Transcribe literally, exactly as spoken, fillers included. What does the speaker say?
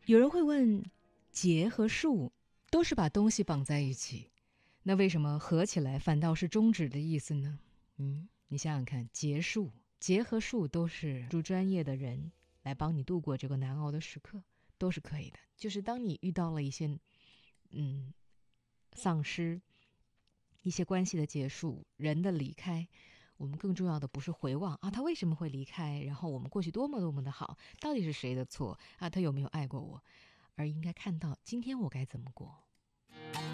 有人会问，结和束都是把东西绑在一起，那为什么合起来反倒是终止的意思呢？嗯，你想想看，结束、结和束都是助专业的人来帮你度过这个难熬的时刻，都是可以的。就是当你遇到了一些嗯丧失、一些关系的结束、人的离开，我们更重要的不是回望啊，他为什么会离开，然后我们过去多么多么的好，到底是谁的错啊？他有没有爱过我？而应该看到今天我该怎么过。